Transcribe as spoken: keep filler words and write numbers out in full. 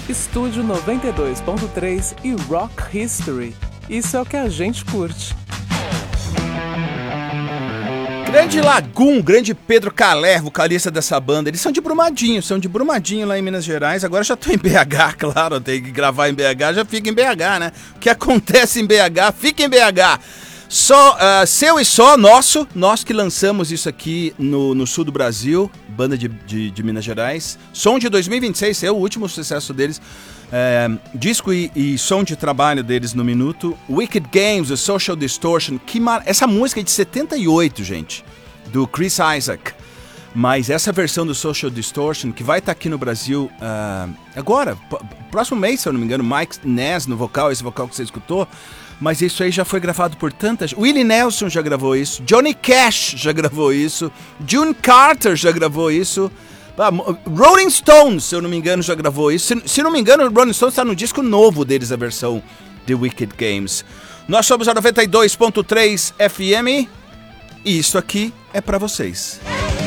Estúdio noventa e dois ponto três e Rock History. Isso é o que a gente curte. Grande Lagum, grande Pedro Calé, vocalista dessa banda. Eles são de Brumadinho, são de Brumadinho lá em Minas Gerais. Agora já tô em B H, claro, tem que gravar em B H, já fica em B H, né? O que acontece em B H, fica em B H. Só, uh, seu e só, nosso, nós que lançamos isso aqui no, no sul do Brasil, banda de, de, de Minas Gerais. Som de dois mil e vinte e seis, é o último sucesso deles. É, disco e, e som de trabalho deles no minuto. Wicked Games, The Social Distortion. Que mar... Essa música é de setenta e oito, gente, do Chris Isaak. Mas essa versão do Social Distortion, que vai estar aqui no Brasil uh, agora, p- próximo mês, se eu não me engano, Mike Ness no vocal, esse vocal que você escutou. Mas isso aí já foi gravado por tantas... Willie Nelson já gravou isso, Johnny Cash já gravou isso, June Carter já gravou isso, ah, Rolling Stones, se eu não me engano, já gravou isso. Se, se não me engano, o Rolling Stones está no disco novo deles, a versão de Wicked Games. Nós somos a noventa e dois ponto três F M e isso aqui é pra vocês.